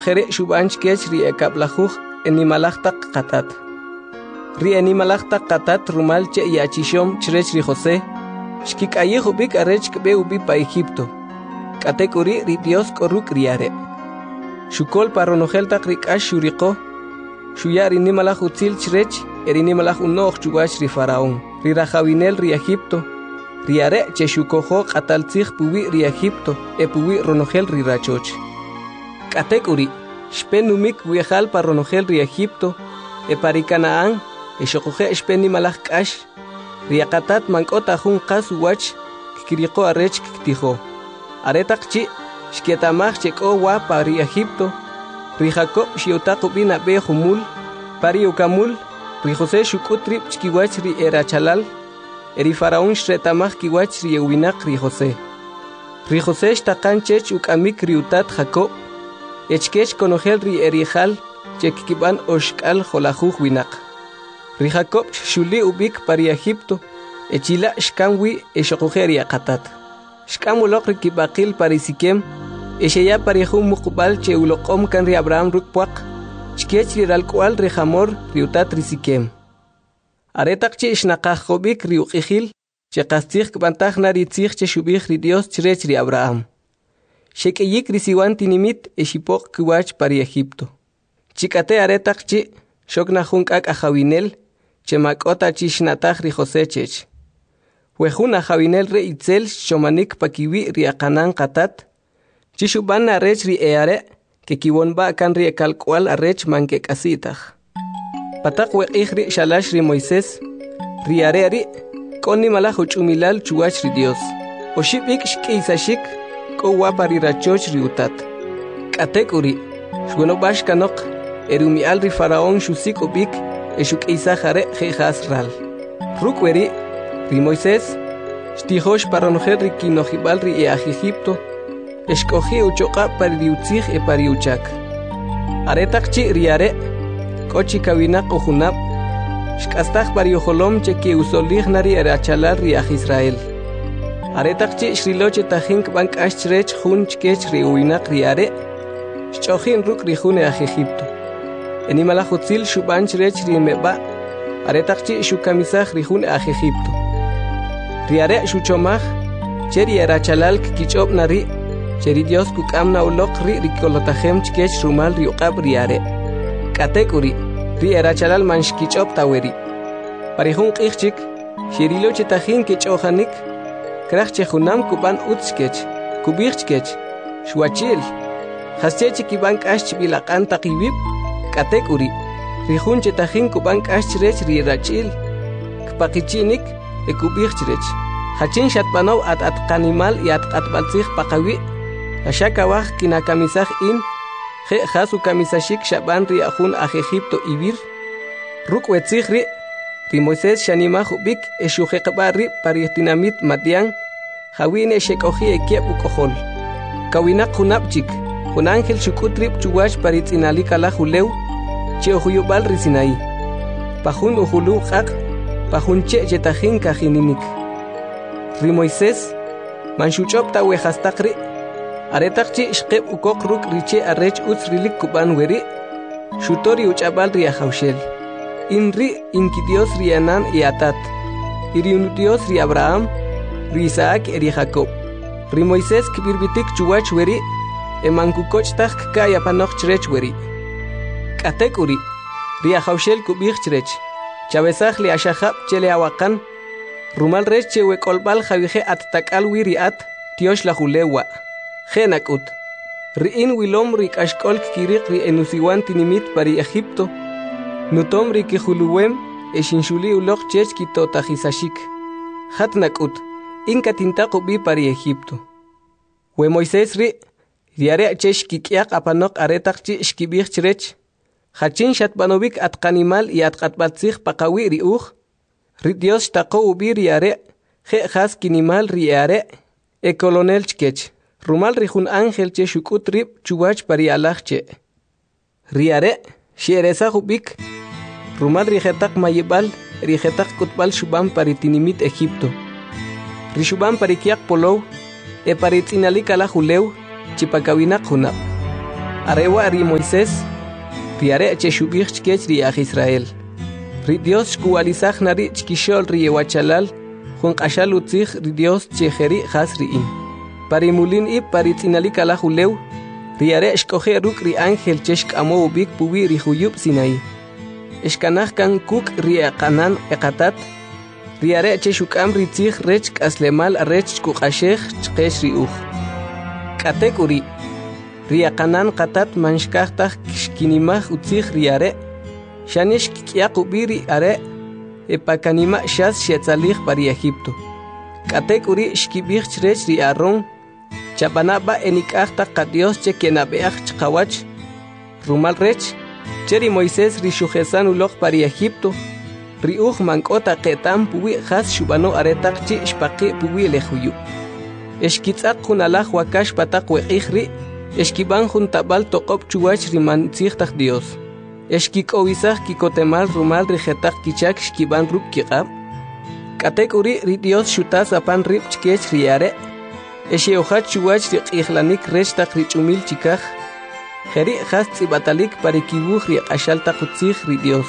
Jere shubanch kech ri ekablajuj enimalajta qatat. Ri enimalajta qatat rumal che yachishom chrech ri José. Shkikayej ubik arech kbe ubi pa Egipto. Katekuri ri Dios koruk riare. Shukol paronojelta rikash shuriqo. Shuyar inimalaj utzil chrech erinimalaj unoch chugash ri faraón. Ri rajawinel ri Egipto. Riare che shukojo qataltzij puwi ri Egipto puwi ronogel ri rachoch. Katekuri shpenumik wiejal paronogel ri Egipto pari Canaán shokoje shpenimalaj kash. Riakatat mankota jun qas wach kikiriqo arech kiktijo. Aretaqchi shketamaj cheko wa pari Egipto. Ri Jacob shiotaqo bina be humul pari ukamul. Ri José shukutrip chkiwach ri erachalal. Eri faraón shretamaj kiwach ri ewinaq ri José. Ri José shtaqan chech ukamik ri utat Jacob. Echkech konogel ri erijal chekkiban oshkal jolajuj winaq. Ri Jacob shuli ubik pari Egipto. Echila shkanwi eshokujeri akatat. Shkamulok ri kibaqil pari Siquem. Esheya pari jun muqbal che uloqom kan ri Abraham rukpuaq. Chkech ri ralkual ri Hamor ri utat ri Siquem. Aretaqchi shnaqajobik ri uqijil. Che qastzij kbantaj nari tzij che shubij ri Dios chrech ri Abraham. Shekeyik ri siwan tinimit eshipok kiwach pari Egipto. Chikate aretaqchi shokna jun k'ak ajawinel che mak'ota chi shnataj ri José chech. Wejun ajawinel re itzel shomanik pakiwi ri aqanan qatat. Chi shuban arech ri eare que kiwonba kan ri ekalkual arech manke kasitaj. Patak weqij ri shalash ri Moisés. Ri are ri koni malaj uchumilal chuwach ri Dios. Oshibik shkisashik ko wapa ri rachoch ri utat. Katekuri shgonobash kanok erumi al ri faraón shusik ubik eshuk isajare jejas ral. Rukweri ri Moisés shtijosh paronojer ri kinojibal ri Egipto eshkoji uchoqa pari ri utzij pari uchak. Aretaqchi ri are kochi kawinaq ujunab shkastaj pari ojolom che ki usolij nari erachalal ri Israel. Aretaqchi shriloche tajink bank ashrech jun chkech ri uinaq ri are shchojin ruk ri jun Egipto. Enimalajutzil shubanch rech ri meba. Aretaqchi shukamisaj ri jun Egipto. Ri are shuchomaj cheri erachalal kichob nari cheri Dios kukamna ulok ri kolotajem chkech rumal ri uqab ri are. Katekuri ri erachalal manshkichob taweri. Pari jun qijchik shirilo chetajin kichojanik kraj chejunam kuban utskech kubijchkech shwachil haschechi kiban kash bilaqan taqibib. Katekuri ri jun chetajin kuban kash rech ri rachil kpaqichinik ekubijchrech hachin shatbanaw at qanimal y at qatbaltzij paqawi ashakawaj kinakamisaj in je jasu kamisashik shaban ri ajun Egipto ibir rukwetzij ri Moisés shanimaj ubik eshujeqba ri pari tinamit Madian jawine shekoji ekiep ukojol kawinaq junabchik jun ángel shukutrip chuwach pari tzinalika julew che ojuyubal ri Sinaí pajun ujulu qaq pajun che chetajin kajininik. Ri Moisés manshuchop ta wejastaq ri aretaqchi shqeb ukoq ruk riche arech utz rilik kuban weri shutori uchabal ri ajawshel inri inki Dios ri Anan y Atat iri un Dios ri Abraham ri Isaac ri Jacob. Ri Moisés kibirbitik chuwach weri emankukoch taj kaya panoq chrech weri. Katekuri ri ajawshel kubij chrech chabesaj li ashahab chele awakan rumal rech che wekolbal javije at takal wiri at tiosh la julewa genakut ri in wilom ri kashkol kirik ri enusiwan tinimit pari Egipto nutom ri kijuluwem eshinshuli ulok chech kitotajisashik hatnakut inka tintaqo bi pari Egipto. We Moisés ri are chesh kikiaq apanok aretaqchi shkibij chrech hachin shatbanovik at qanimal y at qatbaltzij paqawi ri uj ri Dios taqo ubi ri are je jas kinimal ri are colonel chkech rumal ri jun ángel che shukutrip chuwach pari alaj che ri are sheresa ubik rumal ri jetaq mayibal ri jetaq kutbal shuban pari tinimit Egipto ri shuban pari kiaq polow pari tzinalika la julew chipakawinak junab. Arewa ri Moisés, riare che shubich chkech ri aj Israel. Ri Dios shkualizaj nari chkishol ri ewachalal, jun qashal utzij ri Dios chejeri jas riin. Parimulin I paritzinalik ala juleu, riare shkoje ruk ri ángel cheshk amo ubik puwi ri huyub Sinai. Eshkanaj kan kuk ri aqanan eqatat, riare che shukam ri tzij rech aslemal arech chkuqashej chqesh ri uj. Katek uri, riaqanan qatat manshkajtaj kishkinimaj utzij riare, shanish kikyaq ubiri are, epakanima shas shetzalij pari Egipto. Katek uri shkibij chrech ri Aarón, chapanaba enikajtaj qadios che kenabeaj chqawach, rumal rech, cheri Moisés ri shujesan uloj pari Egipto, ri uj mankota qetam puwi jas shubano aretak chi shpaqi puwi lejuyu. Eshkitzaq junalaj wakash patak weqij ri, eshkiban juntabal toqob chuwach riman tzijtaj Dios. Eshkikowisaj kikotemal rumal rijetak kichak shkiban rub kiqab. Katek uri ri Dios shutas apan rib chkech riare, esheojat chuwach riqijlanik rechtak richumil chikaj, jeri jas tzibatalik parikibuj riqashaltak utzij ri Dios.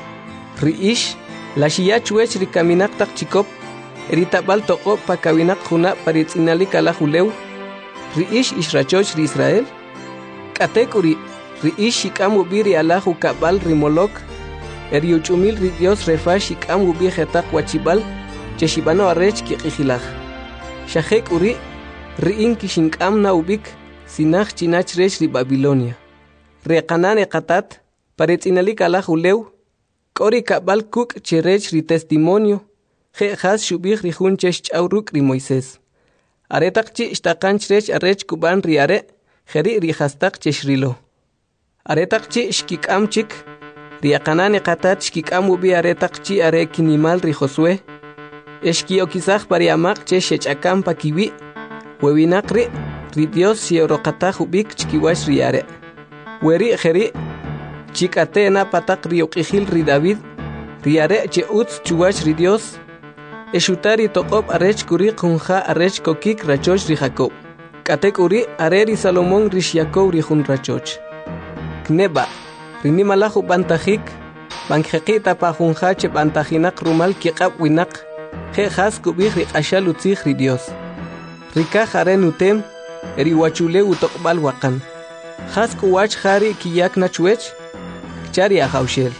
Ri ish, la shiyach wech rikaminak tak chikop, eritabal toqo pakawinak juna paritzinalik ala juleu, ri ish ishrachoch ri Israel. Katek uri, ri ish shikam ubiri ala jukabal ri molok, eriuchumil ri Dios refash shikam ubi jetak wachibal, cheshibano arrech kiqijilaj. Shajek uri, ri in kishinkam na ubik, sinaj chinach rech ri Babilonia. Reqanan eqatat, paritzinalik ala juleu, Kori kabal kuk cherech ri testimonio, je has shubich ri jun chesh chauruk ri Moisés. Aretak chi ishtakan chrech arech kuban ri are, jeri ri hastak cheshrilo. Aretak chi shkikam chik, ri akanan eqatat shkikam ubi aretak chi are kinimal ri Josué. Eshkiokizaj pari amak che shechakam pakiwi, webinak ri Dios siorokataj ubik chkiwash ri are. Weri jeri, chikatena patak riokijil ri David, riare che utz chuwach ri Dios, eshutari toqob arech kuri kunja arech kokik rachoch ri Jacob. Katek uri are ri Salomón ri Jacob ri jun rachoch. Kneba, rinimalahu bantajik, banjekita pa junja che bantajinak rumal kiqab winak, je has kubij ri qashal utzij ri Dios. Rikaj are nutem, eri wachule utokbal wakan. Has kuwach jari kiyak nachwech, chari ajaushel.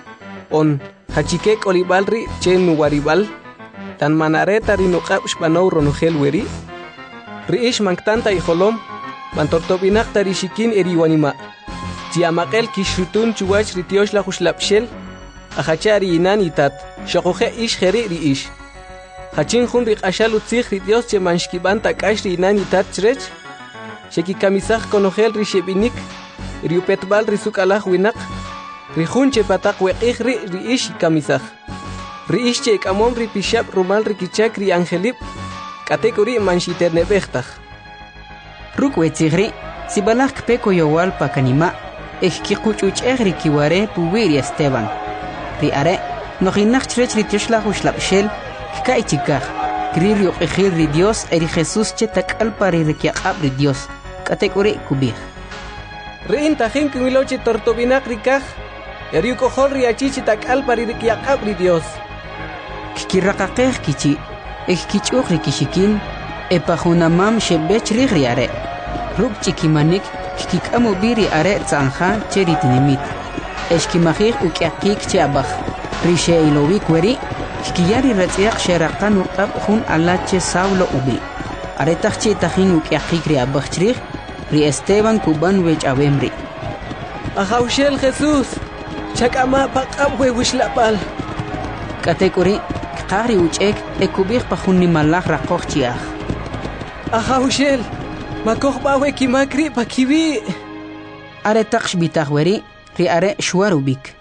On hachikek olibalri chen nuwaribal, tan manareta rinuqab shpanow ronugel weri. Riish manktanta ijolom, bantortobinak tarishikin eriwanima. Tiamaqel kishrutun chuwach ritiosh la hushlapshel, ajachari inan itat, shokoje ish jeri riish. Hachin jun riqashal utzij ritios che manshkiban takash ri inan itat chrech, shekikamisaj konogel rishebinik, riupetbal risukalaj winak, Rijunche patak weqij ri ish kamisaj. Ri ish che kamon ri pishab rumal ri kichak ri angelip. Katekuri manshiternebejtaj. Ruk wetzigri, sibalak peko yowal pakanima, ejkikuchuch ri kiware puwiri Esteban. Ri are, nojinak chrech ri tioshla ushlapshel, kika ichikaj. Kri ri oqijil ri Dios eri Jesús che takal pari ri kiaqab ri Dios. Katekuri kubij. Ri intajin kimiloche tortobinak rikaj. Eriuko hol riachichi takal pari rikiaqab ri Dios. Kikiraqaqej kichi, ejkichuq ri kishikin, epajunamam shebech ri riare. Ruk chikimanik, kikikamu biri are tzanja cheri tinimit. Eshkimajij ukiaqik cheabaj. Ri sheilowik weri, kikiyari ratziaq sheraqan uqab jun alache Saulo ubi. Aretaj che tajin ukiaqik ri abaj chrij, ri Esteban kuban wech abemri. Ajaushel Jesús. Chakama paqab we wishlapal. Katekuri, qari uchek ekubij pajunni malaj raqoj chiaj. Ajaushel, makoj bawe kimakri pakibi. Are taqsh bitajweri, ri are shuarubik.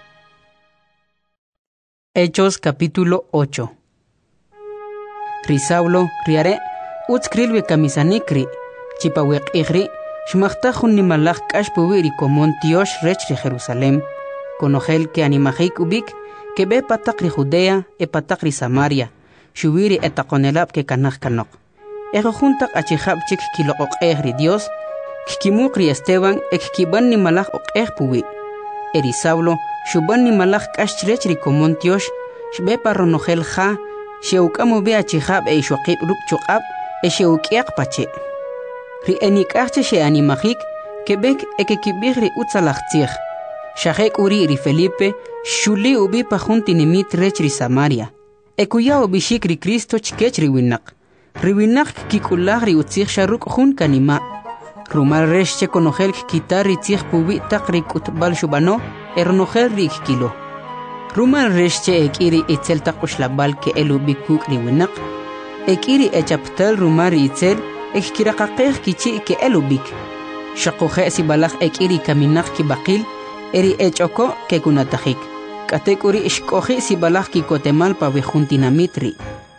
Hechos capítulo 8. Ri Saulo, ri are, utskrilwe kamisanikri, chipawek igri, shmachtajun ni malaj kashpuwiri komon tiosh rech ri Jerusalem. Conogel que animajik ubik, que be patakri Judea e patakri Samaria, shubiri etakonelab que kanaj kanok. Ejo juntak achihab chik kiloqok ri Dios, kikimukri Esteban kikiban ni malaj puwi. Eri Saulo shuban ni malaj kashtrech rikomon tiosh shbepa ronojel ja sheukamu bea chihab shwaqib rup chuqab sheukiaq pache. Ri enikachche she animajik kebek ekekibigri utzalachtzich. Shahek uri ri Felipe shuli ubi pajunti nimit rech ri Samaria. Ekuya ubishik ri Cristo chkech ri winak. Ri winak kikulag ri utzich sharuk jun kanima. Rumal resh che konojel kitar ri tzich pubi tak ri kutbal shubano ernojel ri kilo. Rumal resh che ekiri itzel tak ushlabal ke elubi kuk ri winak. Ekiri echaptal rumal ri itzel ekkirakaqeq kichi ke elubik. Shaqoje si balaj ekiri kaminak ki baqil eri echoko ke kunatajik. Katekuri ishkoji si balaj ki kotemal pa wejuntinamitri.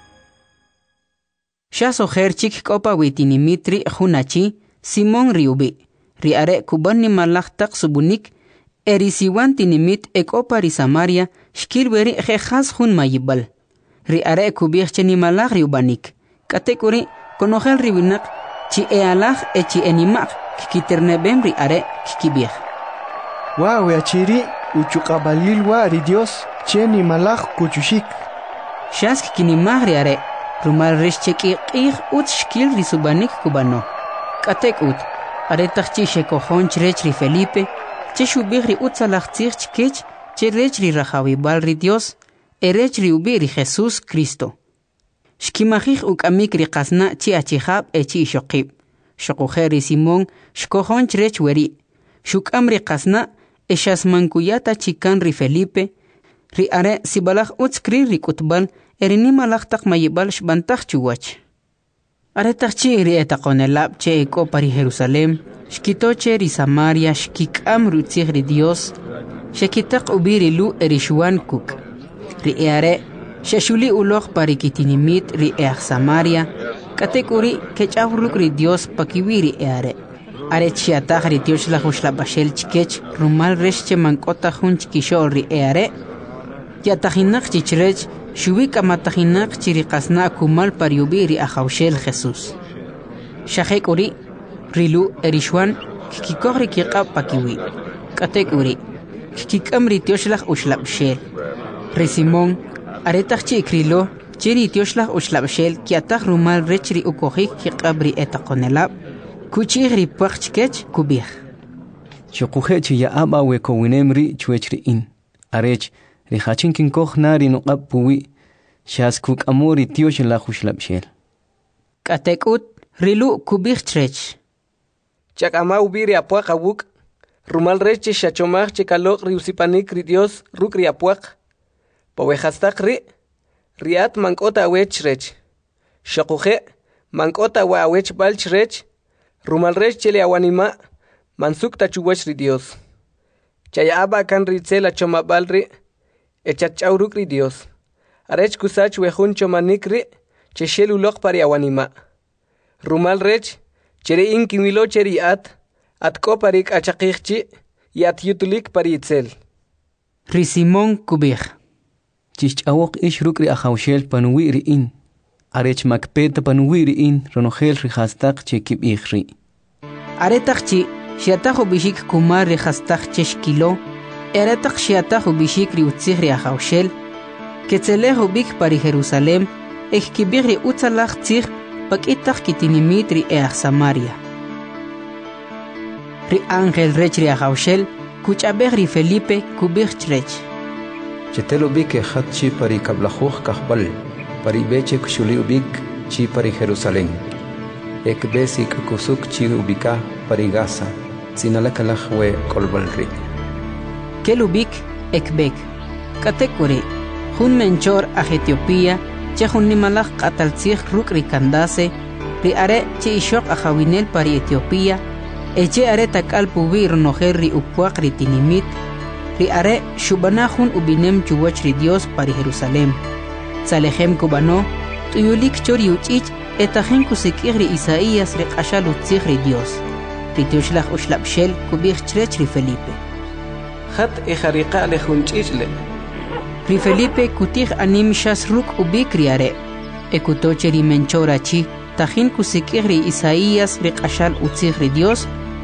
Shaso herchik kopa witinimitri junachi Simon riubi. Riare kubani malaj tak subunik eri siwantinimit ekopa ri Samaria shkilweri jehas jun mayibal. Riare kubircheni malaj riubanik. Katekuri konojel riwinak chi ealaj echi enimak kikiternebem riare kikibij. Wow, achiri uchukabalil wa ri Dios cheni malaj kuchushik. Shask kinimaj riare rumal rishcheki qih ut shkil ri subanik kubano. Katek ut are tachi shekojon chrech ri Felipe che shubig ri utzalaj tzich chkech che rech ri rajawibal ri Dios erech ri ubi ri Jesus Cristo. Shkimajij ukamik ri qasna chi achihab echi shoqib. Shoqujeri Simón shkojon chrech weri. Shukam ri qasna eshasmankuyata chikan ri Felipe ri are sibalaj utskri ri kutbal erini malaj tak mayibal shbantaj chuwach. Are tachi ri etaqonelab che ekopa ri Jerusalem shkitoche ri Samaria shkikam rutzig ri Dios shekitaq ubiri lu erishuan kuk. Ri eare sheshuli uloj parikitinimit ri Samaria katekuri kechawruk ri Dios pakiwiri eare. Are chiataj ri Dios la bashel chikech rumal reshche mankota jun chikishol ri eare. Yatajinak chichrech shubik amatajinak chiriqasna kumal pariubiri ajawshel Jesús. Shahek uri rilu erishuan kikikogri kiqab pakiwi. Katek uri kikikam ri Dios la ushlabshel. Ri Simón aretaj chikrilo chiri Dios la ushlabshel kiataj rumal rechri ukojik kiqabri etaqonelab kuchigri pachkech kubih. Shokuhechi ya aba weko winemri chuechri in. Arech rihachin kinkoj nari nuqab puwi shaskuk amori Dios la ushlabshel. Katekut rilu kubih trech. Chakama ubiri apuaq awuk rumal reche shachomaj chekalok ri usipanik ri Dios ruk ri apuaq. Powejastak riat mankota awech rech. Shokuje mankota wa awech balch rech. Rumal rech chele awanima mansuk tachuwech ri Dios. Chayaba kan ri tsela chomabal ri echachawruk ri Dios. Arech kusach wejun chomanik ri cheshelulok pari awanima. Rumal rech chere inkimilo cheri atko parik achaqijchi yat yutulik pari itzel. Ri Simón kubih. Chichawok ish rukri ajawshel panuwiri in. Arech makpeta panuwiri in ronojel rihastak chekib ikhri. Aretakchi shiatajo bishik kumar rihastak cheshkilo. Aretak shiatajo bishik ri utzig ri ajawshel. Ketzelejo bik pari Jerusalem. Ekibig ri utzalaj tzig pakitak kitinimit ri Samaria. Ri Ángel rech ri ajawshel kuchabeg ri Felipe kubig chrech. Chetelo bik hat chi pari kablajuj kahbal, pari beche kushuli ubik chi pari Jerusalén. Ek besi kusuk chi ubika pari Gaza, sinalakalaj we kolbalri. Kelubik ekbek. Katekuri, jun menchor a Etiopía, che jun nimalaj kataltzig ruk ri kandase, ri are che ishok a jawinel pari Etiopía, eche are takal pubi ronojer ri upuak ri tinimit, ri are shubanahun ubinem chuwach ri Dios pari Jerusalem. Salejem kubano, tuyulik chori uchich etajen kusikir ri Isaías ri qashal utzig ri Dios. Ri Dioshlach ushlabshel kubich chrech ri Felipe. Hat ejariqa le junchichle. Ri Felipe kutih anim shas ruk ubik ri are. Ekutoche ri menchora chi, tajin kusikir ri Isaías ri qashal utzig ri Dios,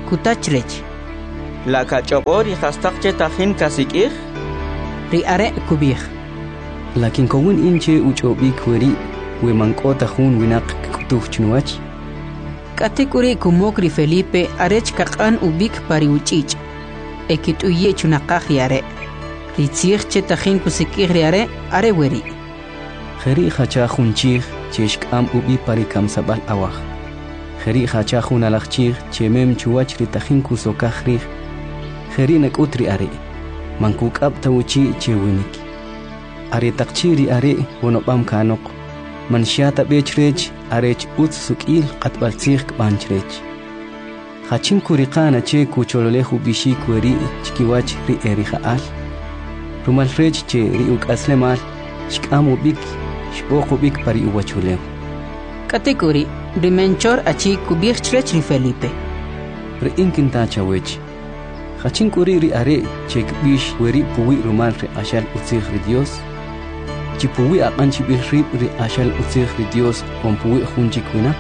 kutachrech. La kachobori hastaqche tajin kasik'ij. Ri are kubij. Lakin kowin inche uchobik weri we mankota hun winak kutuch chnuach. Katekuri kumokri Felipe arech kaqan ubik pari uchich. Ekit uye chunaqaj yare. Ritzich che tajin kusikij yare are weri. Kheri khacha khunchig cheshkam ubi pari kamsabal awaj. Kheri khacha khunalachchig chemem chuach ritajin kusokajri. Kheri nakutri are. Mankuk ab tawuchi chewinik. Are takchiri are wonobam kanok. Manshata bechrech arech utsukil qatbaltzig banchrech. Khachin kuriqana che kuchololehu bishi kweri chkiwach ri erihaal. Rumalrech che ri ukaslemal shkamu bik shboqu bik pari uwachulew. Katekuri rimenchor achi kubichrech ri Felipe. Ri inkinta chawech. Khachin kuri ri are che kbish weri puwi rumal ri ashal utzig ri Dios. Chipuwi aqanchi bihrib ri ashal utzig ri Dios pompuwi khunchi kwinak.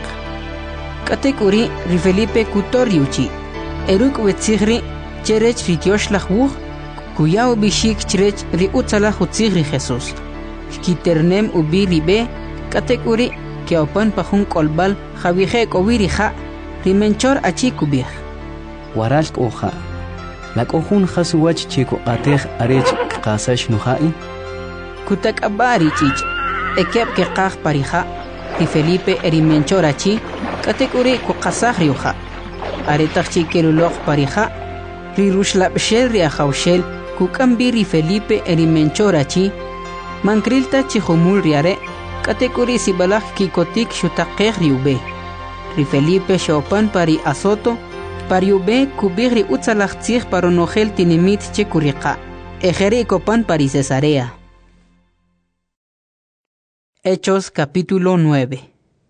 Katekuri ri Felipe kutoriuchi. Eruk wetzigri cherech ri Dios lachwuch kuyao bishik cherech ri utzalach utzig ri Jesus. Kiternem ubi ribe katekuri keopan pahun kolbal javije kowiri ja rimenchor achi kubih. Waral koha. La kohun khasuwach cheko qatej arech qasash nuhai. Kutak abari chich. Ekep ke qaj parija. Ri Felipe erimenchor achi katekuri kuqasaj riuja. Aretach chikerulok parija. Ri rushlabshel ri ajawshel kukambi ri Felipe erimenchor achi. Mankrilta chihumul riare. Katekuri sibalaj kikotik shutaqej riube. Ri Felipe shopan pari asoto. Pariube kubigri utzalachtzig paronogel tinimit chekuriqa. Ejeri copan pari Cesarea. Hechos capítulo 9.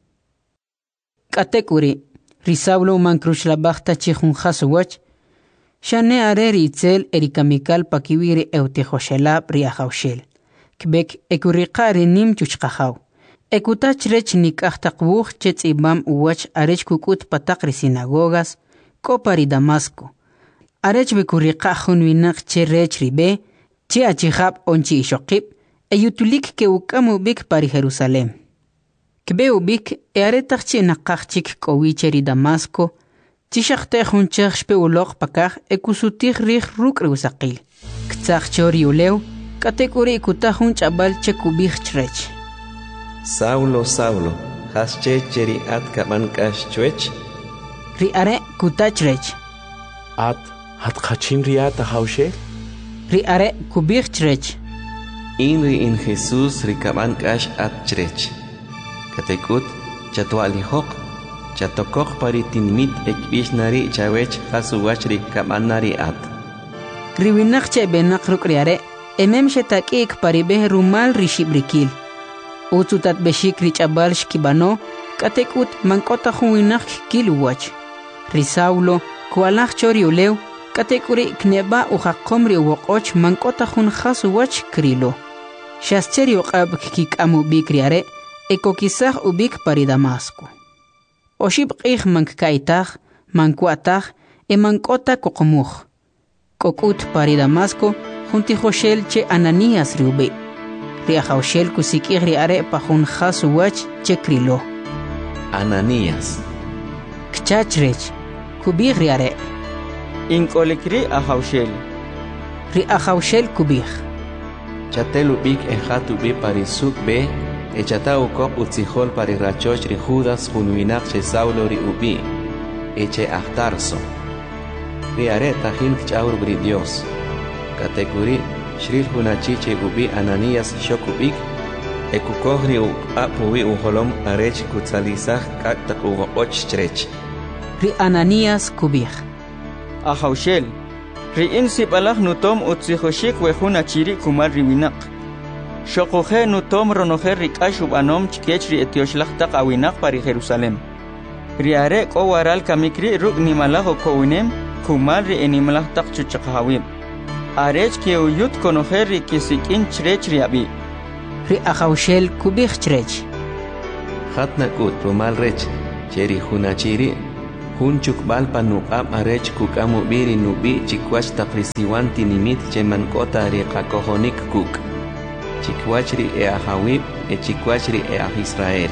Katekuri Risaulo mankruchlabachta chihun haswach. Shane areri itzel erikamikal pakiwiri eutejoshelab riajaushel. Kbek ekuriqa rinim chuchqajaw. Ekutach rech nikajtaqbuj chetzibam uwach arech kukut patakri sinagogas. Kopari Damasco. Arech bekuriqa junwinak che rech ribe, che achihab onchi ishokib, eyutulik ke ukamu bik pari Jerusalem. Kbe ubik earetach che nakachik kowicheri Damasco, chishakte junchach shpe ulok pakaj ekusutik rich ruk reusaqil. Ktsach chori uleu, katekuri kutahun chabal che kubich chrech. Saulo, Saulo, hasche cheri at kamankash chwech? Ri are kutachrech. At khachim riata haushel? Ri are kubichrech. Inri in Jesus rikabankash at chrech. Katekut chatualihok chatokok paritinmit ekbishnari chawech hasuwach rikabanari at. Riwinakche benak rukriare emem shetakik paribeh rumal rishibrikil. Utsutat beshik richabal shkibano katekut mankota huinak kiluwach. Risaulo, kualach chori uleu, katekuri kneba ujakomri uwokoch mankota hun hasuwach krilo. Shascheri uqab kik amu bikriare, ekokisach ubik pari Damasco. Oshib qih mankkaitach, mankuatach, mankota kokomuch. Kokut pari Damasco, junti hoshel che Ananías riube. Riajoshel kusikir riare pahun hasuwach che krilo. Ananías. Kchachrech. Kubig riare. Inkolikri ajaushel. Ri ajaushel kubig. Chatelu bik ejatu be parisuk be, echata ukok utzihol pari rachoch ri Judas junwinak che Saulo ri ubi, eche ahtarso. Riare tajin kchaur bri Dios. Katekuri shril hunachiche ubi Ananías shokubik, ekukogri apuwi uholom arech kutzalizach kaktak uwoch chrech. Ri Ananías kubig. Ajaushel. Ri insibalach nutom utzihoshik wehun achiri kumar riwinak. Shokoje nutom ronoje rikashub anom chkech ri etioshlachtaq awinak pari Jerusalem. Ri are kowaral kamikri ruk nimalajo kowinem kumar ri enimalachtaq chuchaqahawim. Arech ke uyut konoje ri kisikin chrech ri abi. Ri Ajaushel kubig chrech. Hatnakut rumal rech cheri hunachiri Hunchuk balpa nuqam arech kukamu biri nubi chikwach taprisiwan tinimit cheman kota riqakohonik kuk. Chikwachri ahawib chikwachri Israel.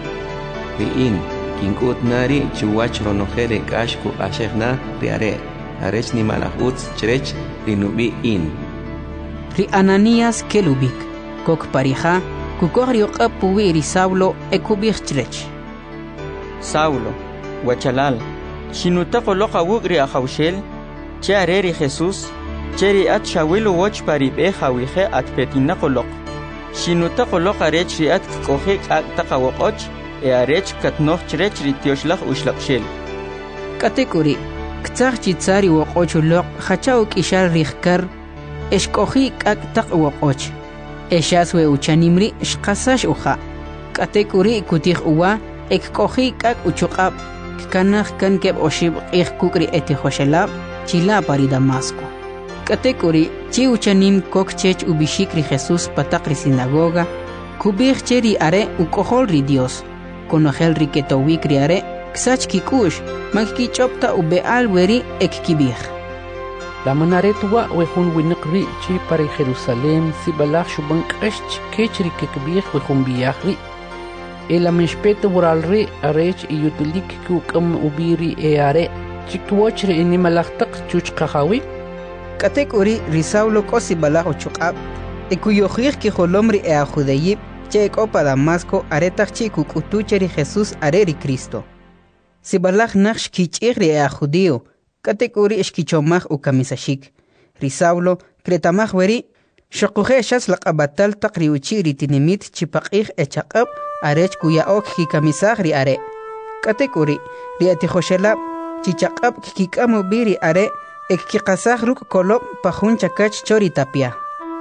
Riin kinkut nari chuwach ronojere kashku ashegna riare. Arech ni malahuts chrech rinubi in. Ri Ananías kelubik. Kok parija kukogri oqapuwi ri Saulo ekubik chrech. Saulo, Huachalal, Shinutako loqa wugri ahawshel, che areri Jesús, cheri at shawilu watch paribe hawihe at petinako lok. Shinutako loqa rech riat kohe taka wokoch, arech katnoch chrech ritioslach ushlapshel. Katekuri, ktsach chitsari wokoch lok, hachauk ishar rihkar, eshkohi tak wokoch. Eshaswe uchanimri shkasash uha. Katekuri kutih uwa, ekkohi kak uchukab. Kanach kan keb oshib kukri eti hoshelab chila pari Damasco. Katekuri chi uchanim kok chech ubishikri Jesús patakri sinagoga kubich cheri are ukoholri Dios konogel riketowikri are ksach kikush magkichopta ubeal weri ekkibich. La manaretwa wehun winqri chi pari Jerusalem si balach shuban qesh kechri kekbich wehun biyahri. El ameshpete buralri arech iyutulik kukam ubiri eare chikwochre inimalachtak chuchqahawi. Katekuri risaulo kosi balajo chukab ekuyojir ki holomri eajudeyib che opa Damasco aretach chikukutucheri Jesús areri Cristo. Si balaj naksh kichigri eajudio katekuri eshkichomaj ukamisashik. Risaulo kretamaj weri shokuje shas laqabatal taqriuchiri tinimit chipaqij echaqab arech kuya ok kikamisagri are. Katekuri riati hoshelab chichaqab kikamu biri are ekkikasaghruk kolop pajun chakach chori tapia.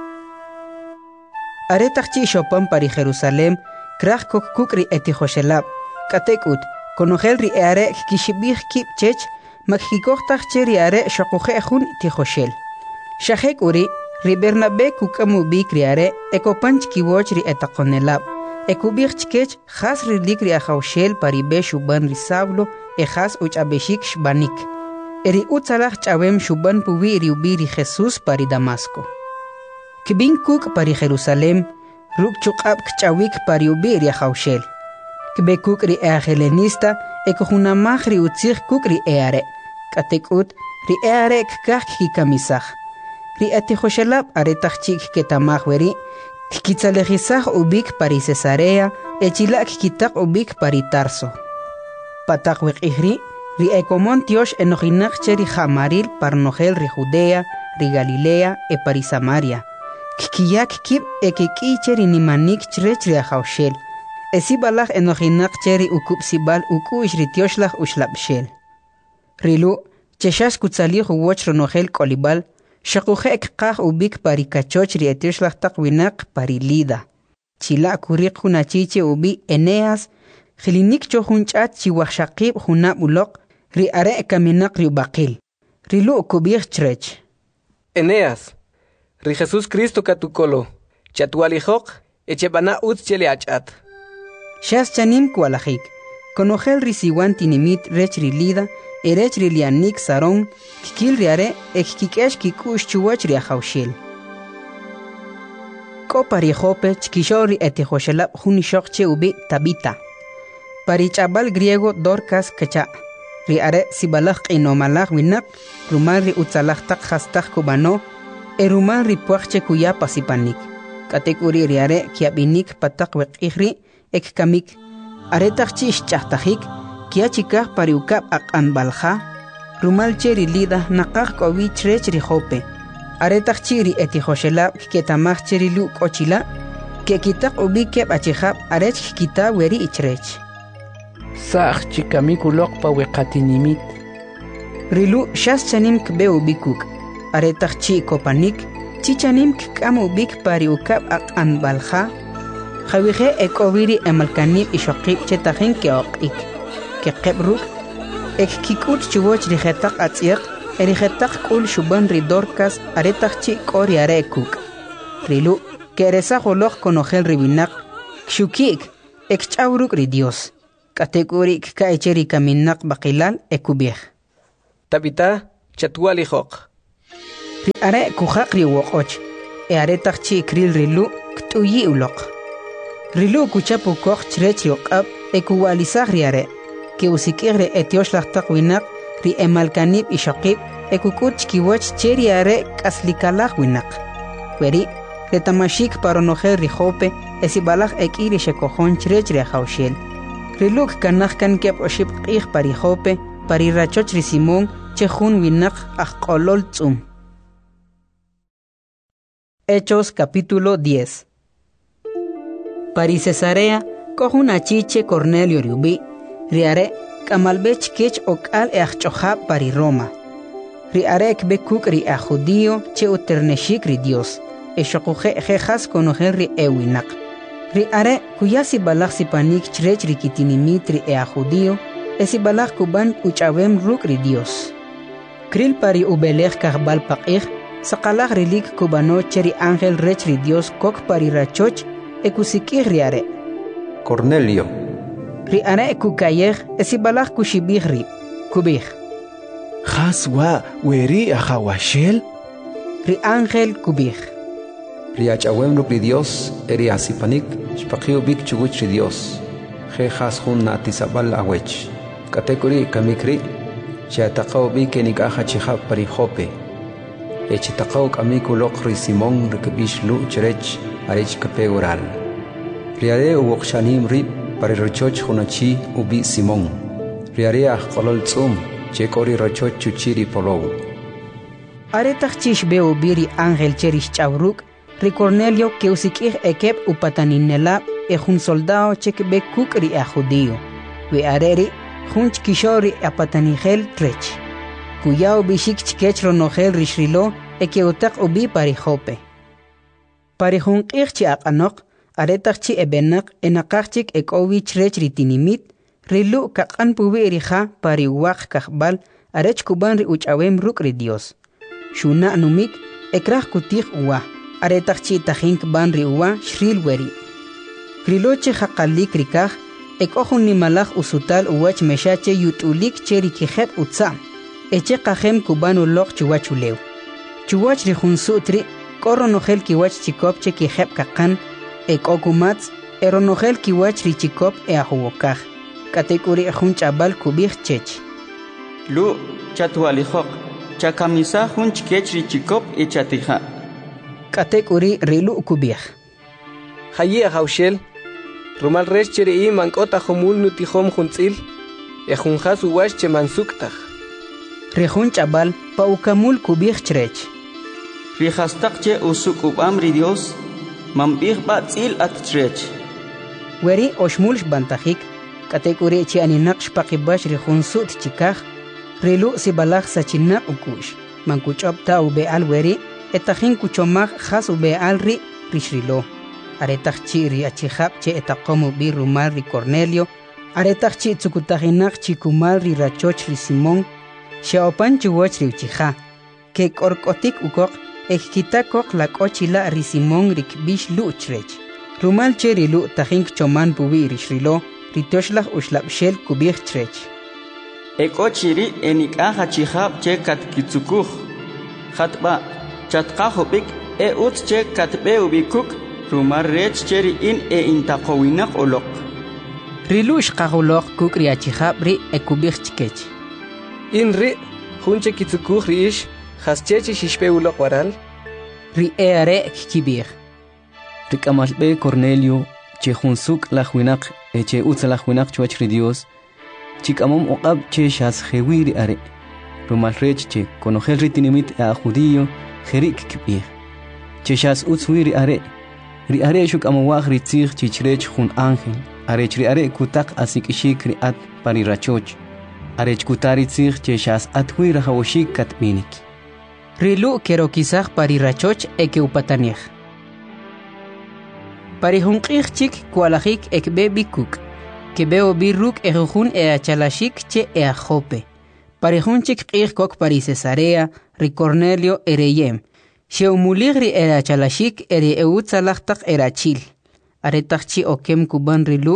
Are takchi shopan pari Jerusalem kraj kok kukri eti hoshelab. Katekut konogelri are kishibih kip chech makkikohtach cheri are shokuje jun ti hoshel. Shahekuri ri Bernabe kukamu bikri are ekopanch kiwochri etakonelab. Ekubich chkech khas rilikri ahawshel paribe shuban risablo khas uchabeshik shbanik. Eri utzalach chawem shuban puwi riubiri Jesús pari Damasco. Kibin kuk pari Jerusalem ruk chukab kchawik pari ubiri ahawshel. Kibe kuk ri helenista ekohunamach ri utzich kuk ri eare. Katekut ri eare kkach kikamisach. Ri atihoshelab aretach chik ketamach weri Kitzalejizaj ubik pari Cesarea, echilak kitak ubik pari Tarso. Patakwek ihri, ri ekomon tiosh enojinak cheri jamaril parnogel ri Judea, ri Galilea, pari Samaria. Kikiyak kip ekiki cheri nimanik chrech ri ahawshel. Esibalaj enojinak cheri ukup sibal ukush ri tioshlaj ushlapshel. Rilu, cheshash kutzalij uwoch ronogel kolibal, Shakuje ekqaj ubik pari kachoch ri etioslaj taqwinak pari Lida. Chila kuriq hunachiche ubi Eneas, Jilinik chohunchat chiwachshaqib hunab ulok, ri are kaminak ri ubaqil. Rilu kubich chrech. Eneas, ri Jesús Cristo katukolo, chatualijok, echebana utz chele achat. Shas chanim kualajik, konogel ri siwan tinimit rech ri Lida, erech ri lianik saron, kikil riare, kikesh kikush chuwach ri ahawshel. Ko pari Jope chkishori etihoshelab hunishokche ubi Tabita. Pari chabal griego Dorcas kacha. Ri are sibalach inomalach winak, rumal ri utzalach tak hastak kubano, rumal ri puachche kuya pasipanik. Katekuri ri are kiabinik patak wekihri, kamik. Are takchi ischachtajik, kia chikaj pari ukab akan balja, rumal cheri Lida nakaj kowi chrech ri Jope. Aretach chiri etihoshelab ketamach cheri lu kochila, ke kitak ubi keb achihab arech kita weri ichrech. Sach chikamikulok pa wekatinimit. Rilu shas chanim kbe ubikuk, aretach chi kopanik, chichanim kikam ubik pari ukab akan balja, Jawihe ekobiri emalkanib ishokib chetahin keokik. Kekebruk, ek kikut chuwoch rijetak atziak, erijetak kul shuban ridorkas aretak chi kori arekuk. Rilu, keresa holok konogel ribinak, kshukik, ek chauruk ridios. Katekuri ka echeri kaminak bakilal ekubih. Tabita chatwali hok. Ri are kuhak ri wokoch. E are takchi kril rilu ktuyi ulok. Rilu kuchapu koch chrech yokab ekuwalisag ri are. Ke usikigre etiosh lachtak winak ri emalkanib ishakib ekukut chkiwach cheri are kaslikalak winak. Weri retamashik paronoje ri jope esibalak ekiri shekojon chrech ri haushel. Riluk kanach kan kep oship qih pari jope pari rachoch ri Simón chejun winak ajkolol tzum. Hechos capítulo 10. Pari Cesarea kohun achiche Cornelio riubi riare kamalbech kech okal eachchoja pari Roma. Riare ekbekuk ri a judío che uterneshik ri Dios eshokuje jejas konojer ri ewinak. Riare kuyasi balak si panik chrech ri kitinimit ri a judío esi balak kuban uchawem ruk ri Dios. Kril pari ubelech karbal pakih sakalak rilik kubano cheri ángel rech ri Dios kok pari rachoch ekusikih riare. Cornelio. Riare ekukayeh esi balak kushibih ri kubih. Khaswa weri ahawashel. Ri ángel kubih. Riachawem ruk ri Dios eri asipanik shpaqiu bik chuguch ri Dios. Jejas hun natisabal awech. Katekuri kamikri Chataqaw bi kenik aja chihab pari jope. Echitaqaw kamiku lok ri Simón rikebish lu cherech arech kape oral. Riare uokshanim rib pari rochoch hunachi ubi Simón. Riare kolol tzum chekori rochoch chuchiri polow. Aretach chish beo biri ángel cherish chavruk ri Cornelio que usikih ekep upataninela ejun soldado chekbe kuk ri a judío. We areri Junch kishori apatanigel trech. Kuyao bishik chikech ronogel rishrilo eke utak ubi pari jope. Pari junkich chi akanok, aretach chi ebenak enakachik ek owi chrech ritinimit, rilu kakan pubi erija pari wak kakbal arech kuban ri uchawem ruk ri Dios. Shuna numik ekrach kutich uwa, aretach chi tajink ban ri uwa shril weri. Riloche hakalik rikach, ek ohun ni malach usutal uwach meshache yutulik cheri kijep utsam. Eche kajem kubanu lok chuwachulew. Chuwach rihun sutri, koronogel kiwach chikop che kijep kakan, ek okumats, eronogel kiwach richikop ahuwokaj. Katekuri ehun chabal kubich chech. Lu chatualijok, chakamisa hun chikech richikop chatija. Katekuri rilu kubich. Hayi haushel. Rumal resh cheri mankota homul nutihom juntzil, ejunjas uwash che mansuktaj. Rejun chabal pa ukamul kubich chrech. Rijastak che usuk ubam ri Dios, mambih batzil at chrech. Weri oshmulsh bantajik, katekuri chi aninaksh pakibash rejun sut chikaj, rilu si balaj sachinak ukush, mankuchop ta ube al weri, etajin kuchomag jas ube al ri rishrilo. Aretach chi ri achihab che etakomu bi rumal ri Cornelio, aretach chi tsukutajinak chi kumal ri rachoch ri Simón, shaopan chuwach ri uchija, ke korkotik ukok, ekkitakok la kochila ri Simón ri kbish lu chrech. Rumal che ri lu tajink choman pubi ri shrilo, ri toshlach ushlapshel kubich chrech. Ekochiri enikaja chihab che katkitsukuj, hatba chatkajopik utz che katbe ubikuk, Rumar rech cheri in intakowinak olok. Rilush kahulok kukri achihab ekubich chikech. In ri, junche kitsukuj riish, haschechi shishpe ulok waral. Ri eare kibir. Rikamalbe Cornelio, che junsuk lachwinak, che utz lachwinak chuach ri Dios, chikamom oqab che shas jewiri are. Rumal rech che konogel ritinimit a judío, jerik kibir. Che shas utz wiri are. Ri are shuk amawag ritzig chichrech jun ángel, arech ri are kutak asikishik ri at pari rachoch, arech kutari tzig cheshas athui rahawoshik katminik. Rilu kero kisach pari rachoch eke upatanich. Pari hunqich chik kualajik ekbe bikuk, kebeo birruk ejujun achalashik che jope. Pari hun chik qich kok pari Cesarea, ri Cornelio ereyem. Sheumuligri achalashik ere eutzalachtak erachil. Aretachchi okem kuban rilu,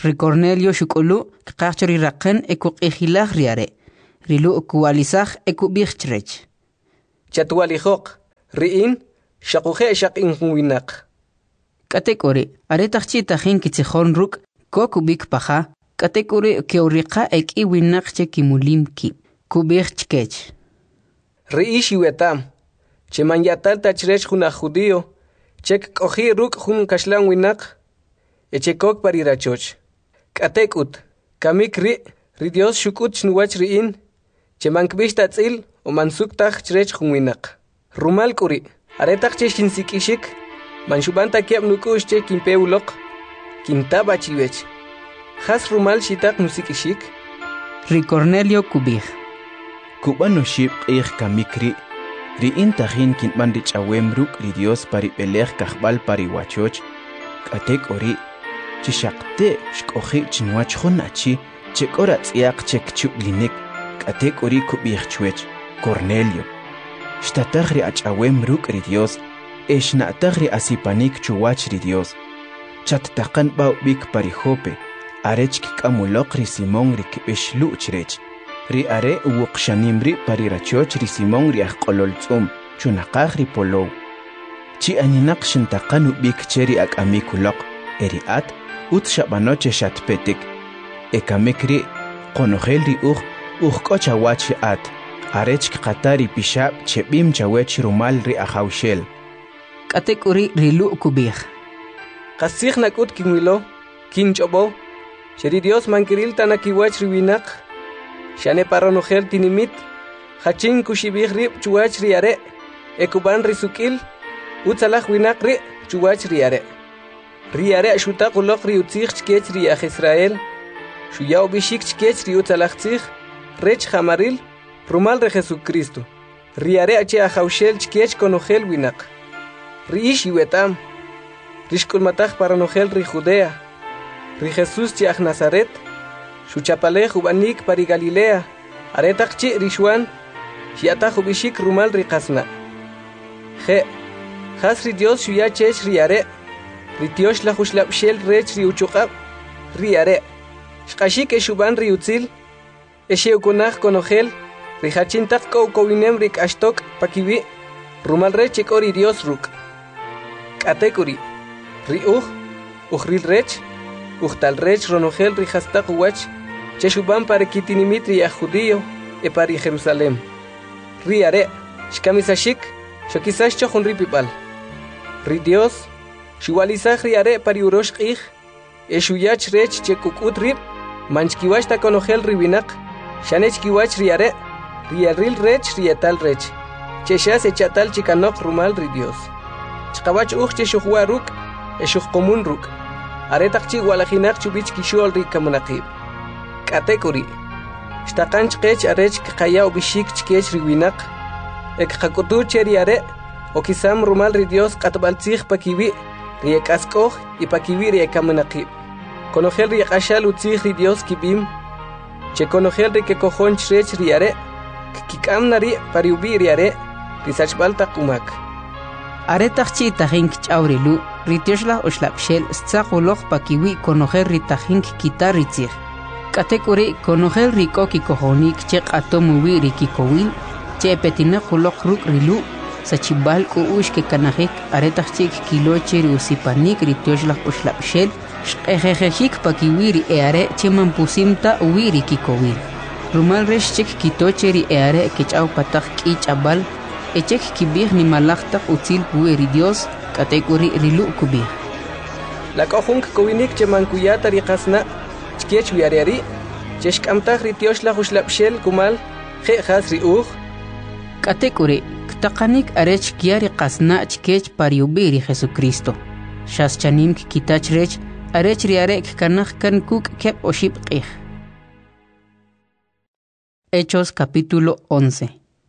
Ri Cornelio shukulu kqachri raqen ekuqihilaj riare. Rilu kualisaj ekubixchrech. Chatualijoq, riin, shaquje shaqin winaq. Katekori, aretachchi tajin kitzijon ruk, kokubik paja, katekori keuriqa eki winaqche kimulim ki, kubixchkech. Riishi wetam, che manyatal tachrech juna judío, chek koji ruk jun kashlan winaq, echekok parirachoch. Katekut, kamik ri Dios shukut chnuwach riin, che mankbish tatzil o mansuktaj chrech jun winaq. Rumal kuri, aretachche shinsikishik, manshubanta kiab nukush che kimpeulok, kintaba chivech. Has rumal shitak nusikishik. Ri Cornelio kubij. Kubano ship kamikri, ri intajin kintman rich awemruk ri Dios pari pelej kahbal pari wachoch, katek ori, chishakte shkoji chinwach honachi, chekora tsiak chek chublinik, katek ori kubij chwech, Cornelio. Shtatagri ach awemruk ri Dios, eshnatagri asipanik chuwach ri Dios. Chattakan bau bik pari hope, arech kikamulok ri Simón ri kibeshlu chrech. Ri are uwqshanimri pari rachoch ri Simón ri aqololtzum, chunaqaj ri polow. Chi aninaq shintaqanu bik cheri akamikulok, eri at, ut shabanoche shatpetik. Ekamekri, qonojel ri kochawach at. Arech qatari pishab chebim chawech rumal ri ahawshel. Katekuri rilu kubij. Qasij nakut kinwilo, kinchobo, cheri Dios mankiril tanakiwach riwinaq, shane paronojel tinimit, hachin kushibij rib chuwach riare, ekuban risukil, utzalaj winaq ri chuwach riare. Riare shutaq ulok ri utzij chkech ri aj Israel, shuyaw bishik chkech ri utzalaj tzij, rech jamaril, rumal re Jesucristo. Riare ache ahawshel chkech konojel winaq. Riish iwetam, rishkulmataj paronojel ri Judea, ri Jesús chiaj Nazaret, shuchapalej ubanik pari Galilea, aretak chi rishwan, shiataj ubishik rumal ri qasna. Je, has ri Dios shuyachech riare, ri tiosh la hushlapshel rech ri uchuqab, riare, shqashik eshuban ri utzil, esheukunaj konojel, ri hachintak kowinem ri kashtok pakiwi, rumal rech ekori Dios ruk. Katekuri, ri ril rech, tal rech ronojel ri hastak uwach, cheshuban para kitinimit ri judío, e pari Jerusalem. Ri are, shkamisashik, shokisash chohun ri pipal. Ri Dios, shuwalizaj ri are pari urosh qij, e shuyach rech chekukut rib, manchkiwach ta konojel ri winak, shanech kiwach ri are, ri aril rech ri etal rech, cheshas echatal chikanok rumal ri Dios. Chqawach che shuhwa ruk, e shuhkomun ruk. Aretak chi walajinak chubich kishol ri kamunaqib. Katekuri. Shtaqan chqech arech kqaya ubishik chkech ri winak. Ek qakutu cheri are, okisam rumal ri Dios qatbaltzij pakiwi, ri ekaskoj y pakiwi ri kamunaqib. Konojel ri qashal utzij ri Dios kibim. Che konojel ri kekojon chrech ri are, kikamna ri pariubi ri are, ri sachbalta kumak. Aretachchi tajink chawrilu, ritioshla oshlapshel stzakulok pakiwi konojer ritajink kitaritzig. Katekuri konojer rikoki kohonik chek atomuwi rikikowil, che petina kulok ruk rilu, sachibal ku ushke kanajik aretachchik kiloche riusipanik ritioshla oshlapshel, shqejejejik pakiwi ri eare che mampusimta uwi rikikowil. Rumal reshchik kitoche ri eare kechaw patak kichabal, echek kibij ni malaktak utzil pueri Dios, katekuri rilu kubij. La kohunk kowinik che mankuyata ri qasna, chkech wiariari, cheshkamtaj ri tioshla hushlapshel kumal, je has ri Katekuri, ktaqanik arech kiari qasna chkech pariubiri Jesucristo. Shas chanim kitach rech, arech riarek kanaj kan kuk kep oship qij. Hechos capítulo 11.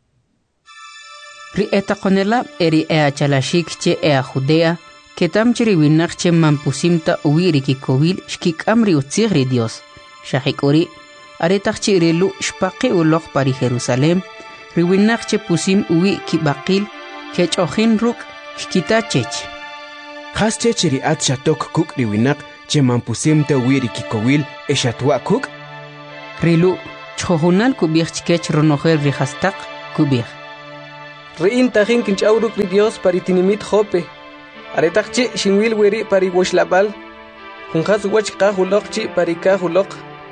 Ri etakonela eri chalashik che Judea, ketam chiri winak che mampusimta uwiri kikowil shkik amri utzigri Dios. Shahikori, aretach chirilu shpaqi ulok pari Jerusalem, ri winak che pusim uwi kibakil, kech ojin ruk shkita chech. Has chechiri at shatok kuk ri winak chemanpusim te wiri kikowil eshatwa kuk? Rilu, chojunal kubich chikech ronojer rihastak kubich. Riin tajin kinchauruk ri Dios paritinimit jope. Aretakchi shinwil weri pariwoshlabal. Junjas wachka hulokchi parika hulok.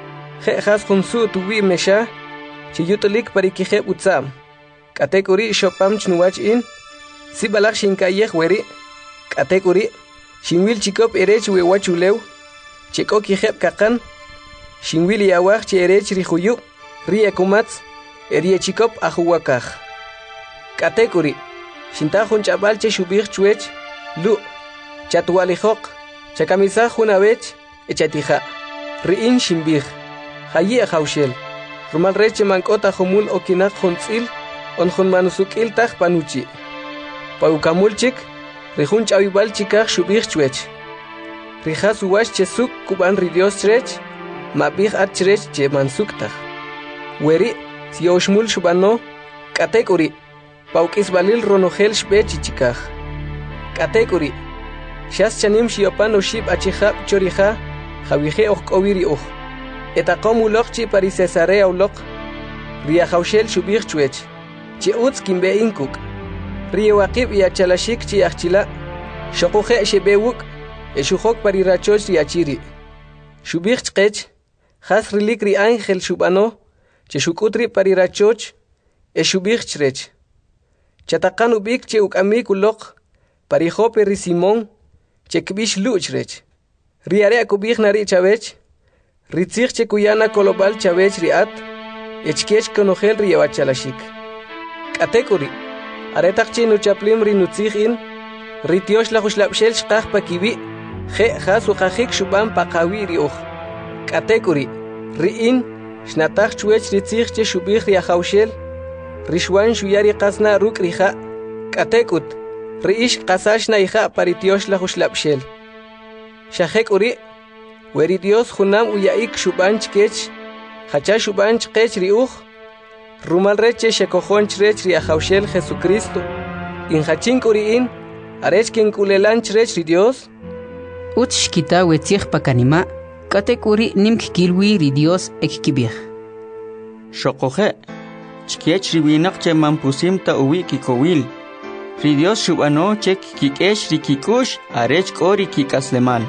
Jejas junsu tuwi mesha. Chiyutulik parikije utsam. Katekuri shopam chnuwach in. Sibalak shinkayeh weri. Katekuri. Shinwil chikop erech wewachulew. Chiko kijeb kakan. Shinwil yawach chi erech rihuyu. Riekumatz. Erie chikop ahuwakaj. Katekuri. Shintahun chabal che shubich chuech. Lu. Chatualijok. Chakamisa junabech. Echatija. Riin shimbich. Hayi haushel. Rumal reche mankota humul okinak huntzil. On manusukil taj panuchi. Paukamulchik. Rihun chawibal chikaj shubich chuech. Rijas uwash chesuk kuban ridios churech. Mabich at churech che mansuktaj. Weri. Sioshmul shubano. Katekuri. Paukis balil ronogel shbech chikaj. Katekuri. Shas chanim shiopan oshib achihab chorija. Javije okowiri oj. Etakom ulokchi pari Cesarea ulok. Ria haushel shubich chuech. Chi utz kimbe inkuk. Ria wakib y achalashik chi achila. Shokoje shebewuk. Eshuhok pari rachoch ria chiri. Shubich chkech. Has rilik ri ángel shubano. Cheshukutri pari rachoch. Eshubich chrech. Chatakan ubik che ukamik ulok. Parijope ri Simón. Chekbish luchrech. Riare akubich nari chavech. Ritzich che kuyana kolobal chavech riat. Echkech konogel riawachalashik. Katekuri. Aretak chinu chaplim ri nutzich in. Ritiosh la hushlapshel shkach pakibi. Je hasu hajik shubam pakawi rioch. Katekuri. Riin. Shnatach chuech ritzich che shubich riahaushel. Rishwan shuyari qasna ruk rija. Katekut. Riish qasashna ija paritiosh la hushlapshel. Shahek uri. Weri Dios junam uyaik shubanch kech. Hacha shubanch kech riuch. Rumal reche shekojonch rech riahaushel Jesucristo. In hachink uriin. Arech kinkulelanch rech ri Dios. Utshkita wetzich pakanima. Katekuri nimk kilwi ri Dios ekkibich. Shokoje. Chkiech riwinak che mampusim ta uwi kikowil. Ri Dios shubano che kikesh rikikush arech kori kikaslemal.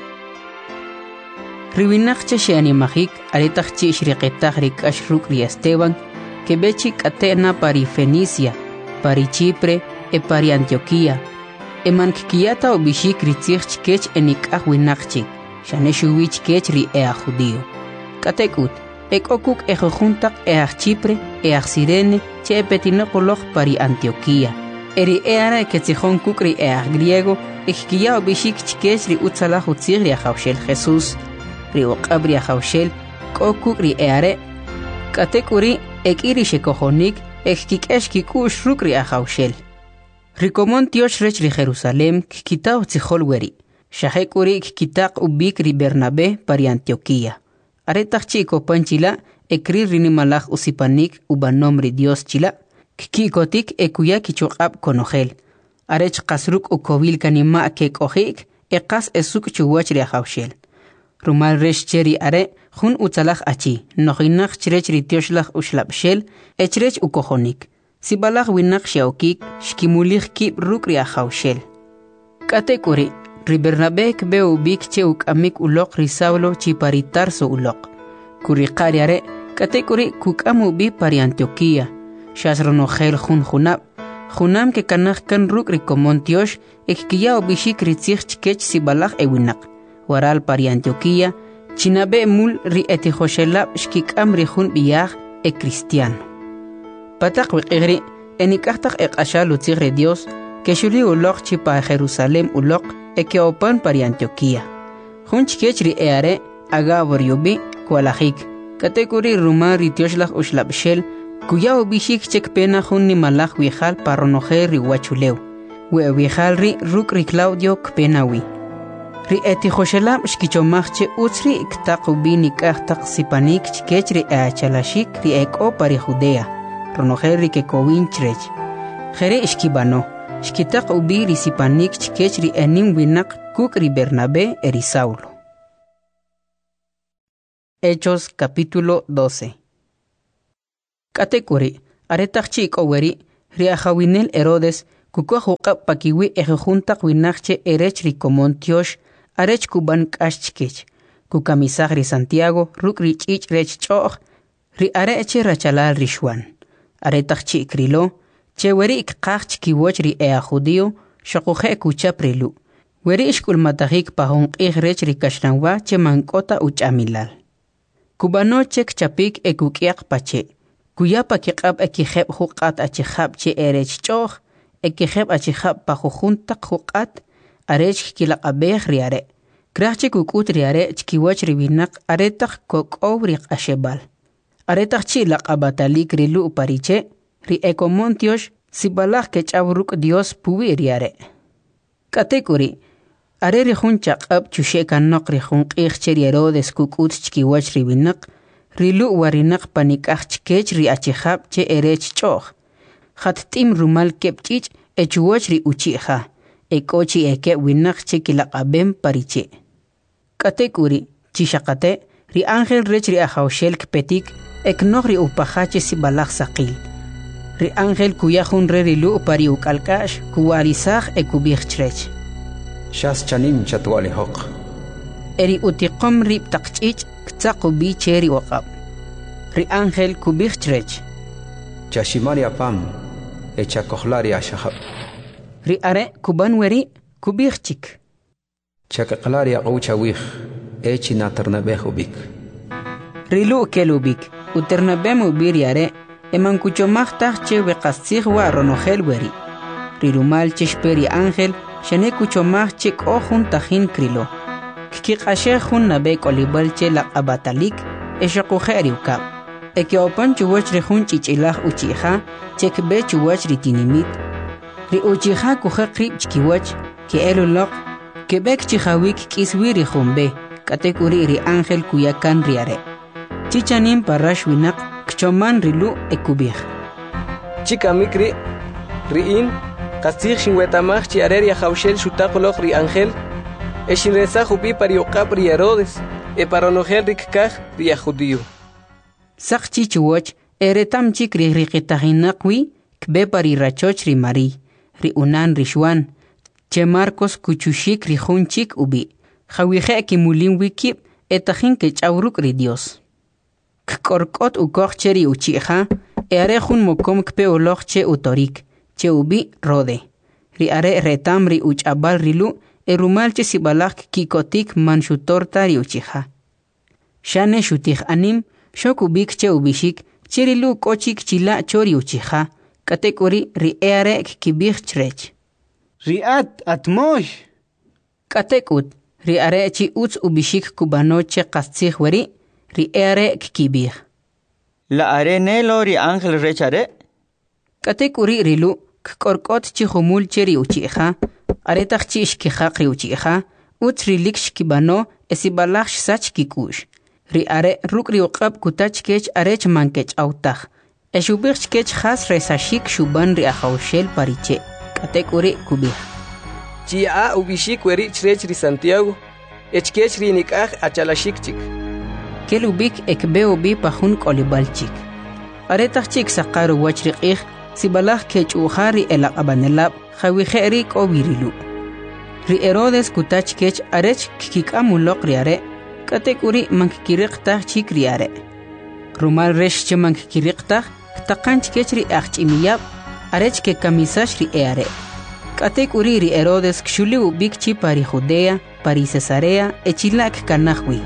Riwinak che sheanimajik aretach che shriqetach rikash ruk ri Esteban que bechi katena pari Fenicia, pari Chipre e pari Antioquía. Emankikiata obishik ritzich chkech enikah winakchik, shaneshuwich kech ri ea judío. Katekut. Ekokuk ejojuntak each Chipre, each Sirene, che petinopoloch pari Antioquía. Eri eara ketzihon kukri each griego, ekkia obishik chkech ri utzala hutzir ri ahaushel Jesús, ri okabri ahaushel, kokuk ri eare. Katekuri ekiri shekojonik, ekikiesh kikush ruk ri ahaushel. Rikomon tiosh rech ri Jerusalem, kikita utzihol weri. Shahekuri kikitak ubik ri Bernabé pari Antioquía. Aretach chico panchila, ekri rinimalach usipanik ubanom ri Dios chila, kikikotik ekuya kichokab konogel. Arech kasruk ukovil kanima kekojik, ekas esuk chuwach ri ahaushel. Rumal resh cheri are, jun utzalach achi, nojinach chrech ri tioshlach ushlapshel, echrech ukojonik. Sibalach winak shaokik, shkimulich kip ruk ri ahaushel. Katekuri. Ri Bernabé kbe ubik che ukamik ulok ri Saulo chi pari Tarso ulok. Kuri qariare katekuri kukam ubi pari Antioquía. Shasronogel junab. Junam ke kanach kan ruk ri komontiosh ekkiya ubishik ritzich chkech sibalach ewinak. Waral pari Antioquía chinabe mul ri etihoshelab shkikam ri jun biyah e cristiano. Patak wiqigri enikahtak eqashal utzig ri Dios que shuli ulok chi pa Jerusalem ulok eke opan pari Antioquía. Junch kechri eare agabor yubi kualajik. Katekuri rumar ritioshlag ushlabshel kuya ubishik chek pena jun ni malaj wijal paronoje ri wachulew. We wijal ri ruk ri Claudio kpenawi. Ri eti joshelab shkichomachche utsri iktak ubi nikahtak sipanik chkechri eachalashik ri eko pari Judea. Ronoje ri kekowin chrech. Jere ishkibano. Shkitak ubi ri sipanik chkech ri enim winak kuk ri Bernabé eri Saulo. Hechos capítulo 12. Katekuri, aretachchi koweri, riajawinel Herodes, kukojuqa pakiwi ejejuntaq winaqche erech ricomontiosh, arech kuban kashchkech, kukamisagri Santiago, rukri chich rech choch, ri areche rachalal rishwan. Aretachchi krilo, cheweri ikqach kiwoch ri ea judío, shokuje kuchaprilu. Weri ishkulmatahik pahon rech rikashranwa che mankota uchamilal. Kubano chek chapik ekukiak pache. Kuyapa kiqab ekijeb huqat achijab che erech choch, ekijeb achijab pajujuntak huqat, arech kilaqabej riare. Krachche kukut riare chkiwach ribinak aretach kokow riqashebal. Aretach chi laqabatalik rilu pariche, ri ekomontiosh sibalaj kechabruk Dios puwi riare. Katekuri, are rihun chaqab chusheka noq rihun q'iqche Herodes kukut chkiwach ribinak, rilu warinak panikaj chkech ri achijab che erech choch. Khattim rumal kepchich echuwach ri uchiha, ekochi eke winak che kilaqabem pariche. Katekuri, chishakate, ri ángel rech ri ajawshel kpetik, eknoq ri upahache sibalaj saqil. Ri ángel kuyahun re rilu pari ukalkash, kuwarisaj ekubijchrech. Shas chanim chatwali hoq. Eri utiqom rib taqchich, ktaqubi cheri waqab. Ri ángel kubijchrech. Chashimari apam, echakohlari ashahab. Ri are kuban weri kubijchik. Chakaqlari aqawchawij, echi natarnabej ubik. Rilu kelubik, uternabem ubir yare, emankuchomajtaj che weqastzij wa ronojel weri. Rirumal cheshperi ángel, shane kuchomaj che k'ojun tajin krilo. Kkiqashe jun nabe kolibal che laqabatalik, eshaquje riukab. Ekeopan chuwach rejun chichilaj uchiha, chekbe chuwach ritinimit. Ri uchiha kuje krib chkiwach, ke elulok, kebek chihawik kiswiri jumbe, katekuri ri ángel kuyakan riare. Chichanim parash winak, kchoman rilu ekubij. Chika mikri, riin, kastig shinwetamaj chi arer yahawshel shutaqoloq ri ángel, eshinresaj upi pariuqab ri Herodes, eparonojel rikkaj ri judío. Sakchi chuwach, eretam chik ri riqitahinaqwi, kbe pari rachoch ri Mari, ri unan rishwan, che Marcos kuchushik ri junchik ubi, jawije kimulin wikib, etajin ke chawruk ri Dios. Kkorkot ukoch che ri uchiha, are jun mokom kpe oloch che utorik, che ubi rode. Ri are retam ri uchabal rilu, erumal che sibalak kikotik manshutorta ri uchiha. Shane shutij anim, shok ubik che ubishik, che rilu kochik chila chori uchiha, katekuri ri eare kibij chrech. Riat atmosh. Katekut, ri are chi uts ubishik kubanoche qastzij weri, ri eare kibij. La are nelo ri ángel rechare? Katekuri rilu, kkorkot chi humul cheri uchiha, aretach chi ishkijaq ri uchiha, uts rilik shkibano esibalaj sach kikush. Ri are ruk ri uqab kutach kech arech mankech autaj. Eshubij kech has resashik shuban ri ajawshel pariche. Katekuri kubij. Chia ubishik weri chrech ri Santiago, echkech ri nikaj achalashik chik. Kelubik ekbe ubi pahun kolibalchik. Aretach chik saqaru wachriqij, sibalaj kech uhari elaqabanelab, jawije ri kobirilu. Ri Herodes kutach kech arech kikikamuloq riare, katekuri mankikiriqtaj chik riare. Rumal resh che mankikiriqtaj, ktaqanch kech ri achchimiyab, arech ke kamisash ri eare. Katekuri ri Herodes kshuli ubik chi pari Judea, pari Cesarea, echilak kanahwi.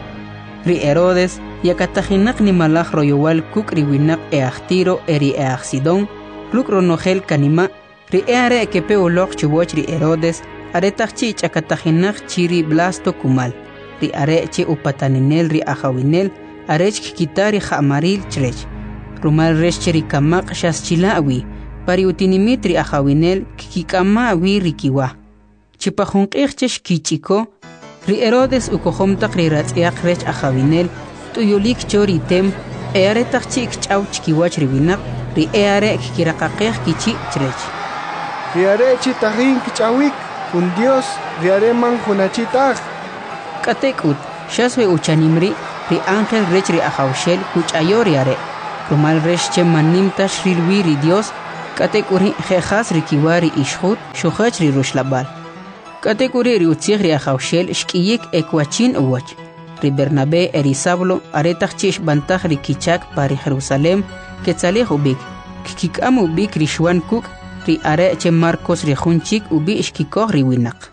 Ri Herodes, yakatajinak ni malaj royowal kuk ri winak eachtiro eri eachsidon, ruk ronojel kanima, ri eare kepe ulok chuwoch ri Herodes, aretach chi chakatajinak chiri blasto kumal, ri are chi upataninel ri ajawinel, arech kikitari jamaril chrech. Rumal resh cheri kamak shaschilaawi, pari utinimitri ajawinel kikikama awi rikiwa. Chipajunqijchesh kichiko, ri Herodes ukojomtak ri ratziaq rech ajawinel, tuyulik chori tem, earetaq chik ch'aw chikiwach riwinak, ri eare kikiraqaqej kichi chrech. Ri are chitajin kich'awik, un Dios, ri are man junachitaj. Katekut, shaswe uchanimri, ri ángel rech ri ajawshel kuch'ayori are rumal resh che manimta shrilwi ri Dios katekuri jejas ri kiwari ishhut shuhach ri rushlabal katekuri ri utzig ri ajawshel shkiyik ekwachin uwach ri Bernabé eri Saulo aretach chish bantach ri kichak pari Jerusalem ketzalej ubik kikam ubik ri shwan kuk ri are che Marcos ri junchik ubi ishkikoj ri winak.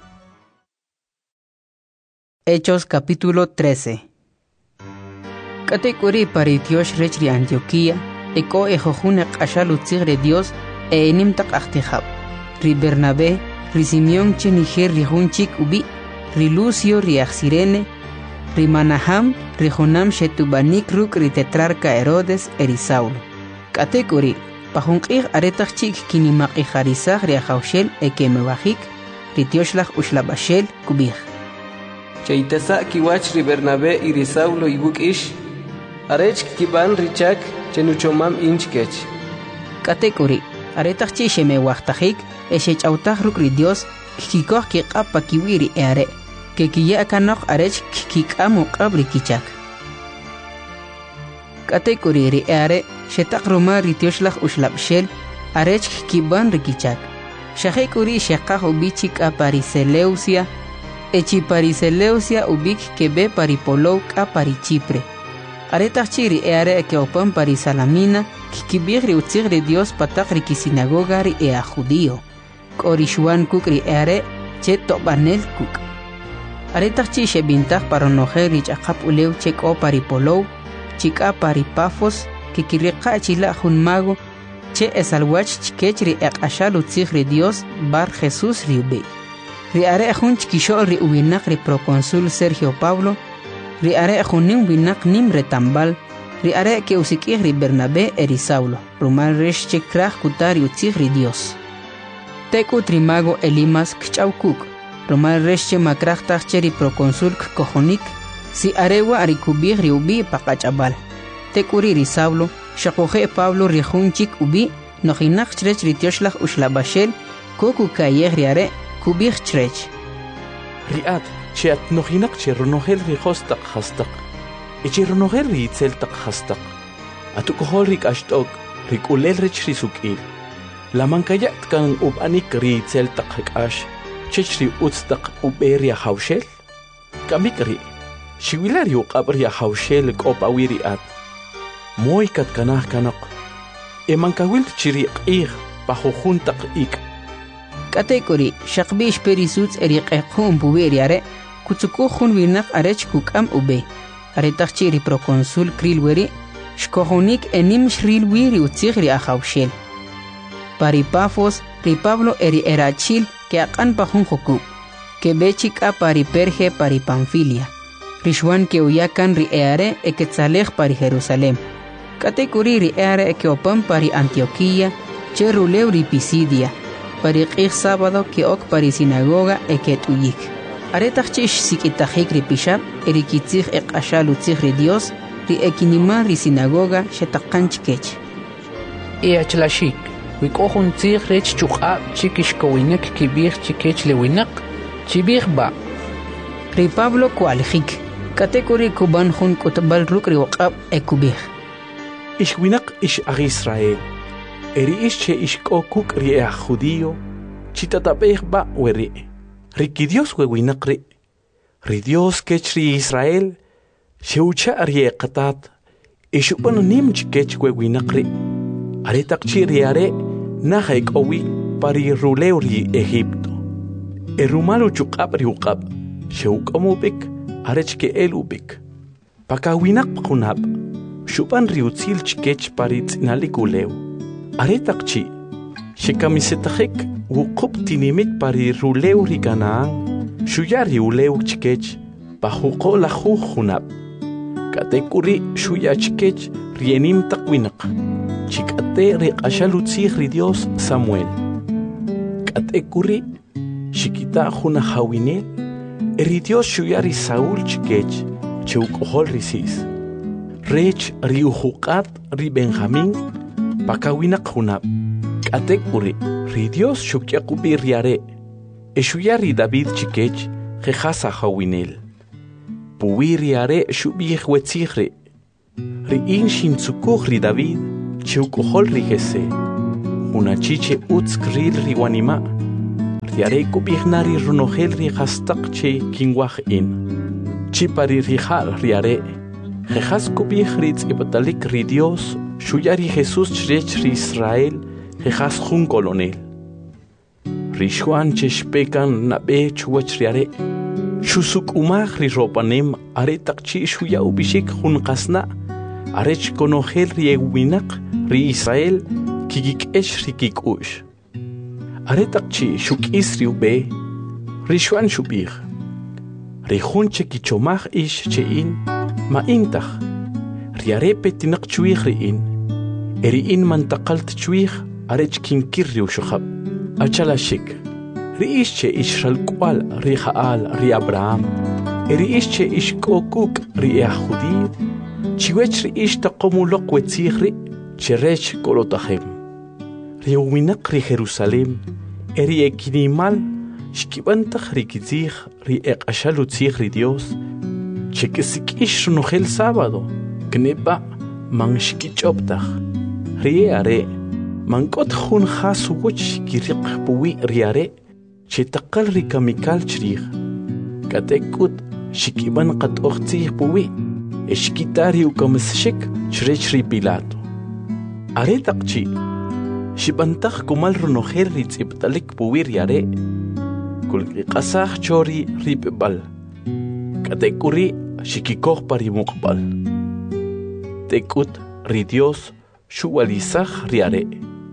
Hechos capítulo 13. Katekuri paritiosh rech ri Antioquía eko ejojune qashal utzig ri Dios enim tak ahtijab ri Bernabé ri Simeón che niger ri junchik ubi ri Lucio ri Axirene ri Manaham ri Jonam shetubanik ruk ri tetrarca Herodes eri Saulo katekuri pajunqig aretach chik kinimaqi jarisaj ri ajawshel ekemebajik ri tioshlaj ushlabashel kubij Chaytasa kiwach ri Bernabé y ri Saulo ibuk ish arech kiban richak chenuchomam inchkech katekuri aretach chi shemewajtajik eshechautaj ruk ri Dios kikoj kiqapa kiwiri eare que kiya kanok arech kikamu qabri kichak katekuri ri eare shetak roma ri tioshlaj ushlabshel arech kiban ri kichak shahekuri shekaj ubichik apariseleusia echi pariseleusia ubik kebe paripolou apari Chipre aretach chiri eare que opan parisalamina kikibig ri utzig ri Dios patak ri kisinagoga ri ea judío korishuan kuk ri eare che tobanel kuk aretach chi shebintaj paronojer ri chaqap ulew che ko paripolou chika paripafos kikiriqa chila jun mago che esalwach chikech ri eqashal utzig ri Dios bar Jesús ri ube ri are jun chikishol ri ubinak ri proconsul Sergio Pablo ri are junin winak nim retambal ri are que usikig ri Bernabé eri Saulo rumal resh che kraj kutari utzig ri Dios teku trimago Elimas kchaukuk rumal resh che makraj tacheri proconsul kojonik si arewa arikubig ri ubi paqachabal tekuri ri Saulo shakoje Pablo ri junchik ubi nojinak chrech ri tioshlaj ushlabashel koku kayeg ri are kubig chrech riat che at nojinak che ronohel ri hostak hastak che ronohel ri tseltak hastak atukohol ri kashtok ri kulel rech ri sukil la mankayat kan ubanik ri tseltak hakash chechri utstak uberia hawshel kamikri shiwilari uqabria hawshel kopawiri at moy kat kanah kanak emankawil chiri qig pajujuntak ik katekuri shaqbish perisuts eriqequm buberiare kutsukujun winak arech kukam ube aretachiri proconsul krilweri shkojonik enim shrilwiri utzigri ahawshel paripafos ri Pablo eri erachil que aqan pajun joku que bechika pari Perge pari Panfilia rishwan que uyakan ri eare eketzalej pari Jerusalem katekuri ri eare ekeopan pari Antioquía che rulew ri Pisidia pari qig sábado que ok pari sinagoga eketuyik aretachchish sikitajik ri pishab eri kitzig eqashal utzig ri Dios ri ekinima ri sinagoga shetaqanchkech Eachlashik wikohun tzig rech chuqab chikish kowinak kibig chikech lewinak chibig ba ri Pablo kualjik katekuri kuban jun kutbal ruk ri waqab ekubig ishwinak ish ag Israel eri ish che ishko kuk ri ag judío chitatabeg ba weri ri Dios wewinak ri Dios kech ri Israel sheucha ri qatat ishuban nim chikech wewinak ri aretak chi ri are nahaik owi pari ruleuri Egipto erumalu chuqab ri uqab sheuqamubik arechke elubik pakawinak qunab shupan ri utzil chikech pari tsinalikulew aretak chi shikamisetahik uqub tinimik pari ruleuri Canaán shuyari ulew chikech pajuqo la junab katekuri shuya chikech rienim taqwinak chikate ri qashalutzig ri Dios Samuel katekuri shikita juna hawinel ri Dios shuyari Saúl chikech cheuqhol risis rech ri uhuqat ri Benjamín pakawinak junab katekuri ri Dios shukyaqubi riare eshuyari David chikech jehasa hawinel puwi riare shubih wetzihre. Riin shin tsukuh ri David, cheukuhol ri Jese. Una chiche utskril ri wanima. Riare kubihnari runogel ri hastak che kingwah in. Chipari rihal riare. Jejas kubih ritz ibetalik ri Dios, shuyari Jesús chrech ri Israel, jejas jun colonel. Rishuan cheshpekan nabe chuach riare. Shusuk umah ri ropanem are takchi shuya ubishik jun qasna. Arech konogel ri ewinak ri Israel, kigik esh ri kikush. Are takchi shuk isri ube, rishuan shubih. Rihun chekichomach ish chein, ma intach. Riare petinak chuih riin. Eriin mantakalt chuih, arech kinkir ri ushukhab. Achalashik. Riische Israel kwal ri Jaal ri Abraham. Riische ish kokuk ri Yahudi. Chiwech riish taqomulok wetzihri, cherech kolotachem. Riuminak ri Jerusalem. Eri ekinimal, shkibantach ri kizih ri eqashalutzih ri Dios. Chekesik ish runogel sábado. Kneba man shkichoptach. Rie are. Mankot jun jasuwoch kiriq puwi riare. Chetakal ri kamikal chrih. Katekut shikiban qat ochtih puwi. Eshkitari ukamsshik chrech ri Pilato. Are takchi. Shibantach kumal runogel ri tzibtalik puwi riare. Kulki qasach chori ri pebal. Katekuri shikikoh pari muqbal. Tekut ri Dios shuwalizach riare.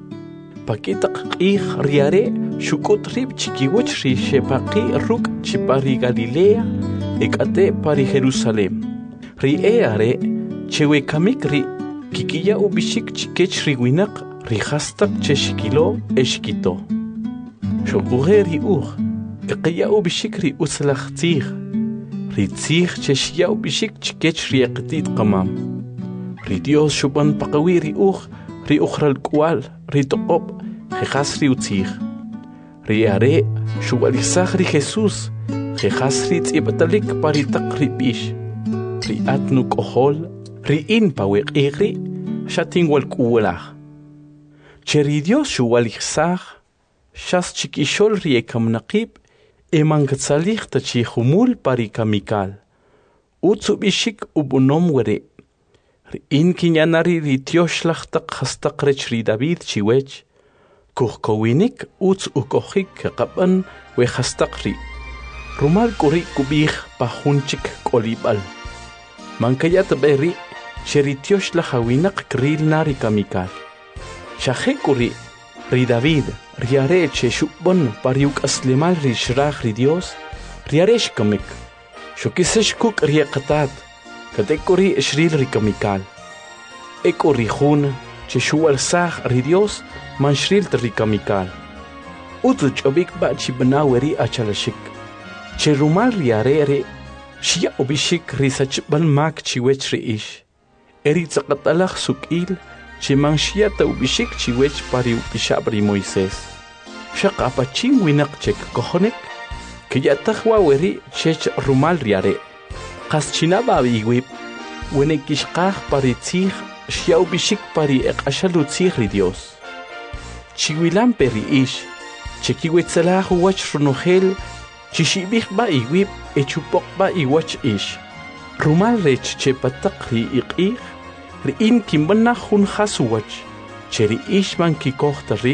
Pakitak qih riare shukut rib chikiwach ri shepaqi ruk chipari Galilea ekate pari Jerusalem. Ri are chewe kamik ri kikiya ubishik chikech ri winak ri hastak cheshikilo eshkito. Shokuhe ri eqiya ubishik ri uslach tzih. Ri tzih cheshya ubishik chikech ri eqtit qamam. Ri Dios shuban paqawi ri ri ukhral kwal ri toqob jejas ri utzih. Ri are shubalizach ri Jesús jejas ri tzibtalik paritak ri bish. Ri atnu kohol ri in pawek igri shatin wal kuwalach. Che ri Dios shubalizach shas chikishol ri ekamnaqib emangatzalich tachi humul pari kamikal. Utsubishik ubunom were. In kinyanari ri tioshlachtak hastak rech ri David chiwech. Kuhkowinik uts ukohik qaban we hastak ri. Rumal kuri kubih pahunchik kolibal. Mankayat beri sheri tioshlachawinak kril nari kamikal. Shahe kuri ri David riare che shubon pariuk aslimal ri shrach ri Dios. Riaresh kamik. Shukisesh kuk ri qatat. Katekori eshril ri kamikal. Ekori jun cheshual sach ri Dios man shril ri kamikal. Utu chobik ba chibnaweri achalashik. Cherumal ri arere shia obishik ri sachbal mak chiwech ri ish. Eri tzaqatalach sukil cheman shia ta ubishik chiwech pari upishab ri Moisés. Shaq apachin winak chek kohonek kiyatahwa weri chech rumal ri are. Qaschinaba biwib wenekishqaj paritzij xiaw bishik pari eqashalutzij ri Dios. Chiwilan peri ish chekiwetzelaj wach runogel chishibij ba iwib echupok ba iwach ish. Rumal rech chepatak ri iqij ri in kimbana jun jasuwach cheri ish man kikohta ri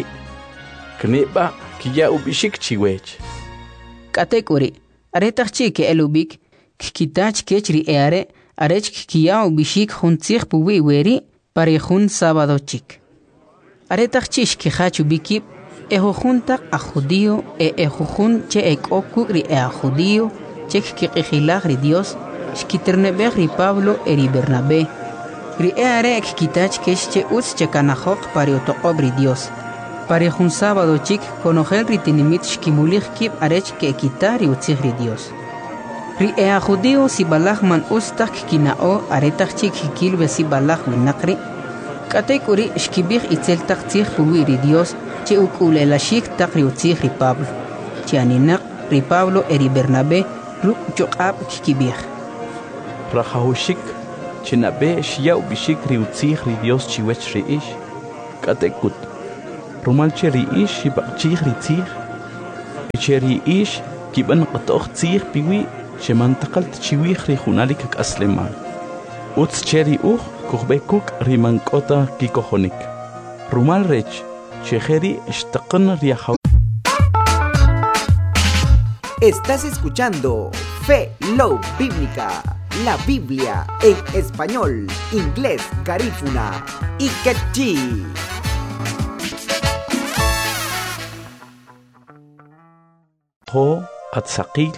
kneba kiya ubishik chiwech. Katekuri aretach chike elubik kitach kechri eare arech kiya ubishik juntzig puwi weri pare jun sábado chik. Aretach chish kihachu bikip ejo juntak a judío ejo jun che ekoku ri a judío chek kiqihilag ri Dios shkiternebeg ri Pablo eri Bernabé ri eare kitach keche uts chekanajok pare otoqob ri Dios. Pare jun sábado chik konogel ri tinimit shkimulig kip arech ke kitari utzig ri Dios. Ri ea judío si balaj man ustak kinao aretach chik hikilbe si balaj winakri. Katekuri shkibig itzel tak tzig puwi ri Dios che ukulela shik tak ri utzig ri Pablo. Che aninak ri Pablo eri Bernabé ruk chokab kikibig. rajahushik chinabe xiau bishik riutzig ri Dios chiwech riish katekut rumal che riish shibachig ritzig che riish kiban qatoq tzig piwi shemantaqal chiwig ri junalik aslema utz cheri kukhbekuk rimankota kikohonik rumal rech chejeri shtaqan riajaw. Estás escuchando Fe Love Bíblica, la Biblia en español, inglés, garífuna y quechí. To at saqil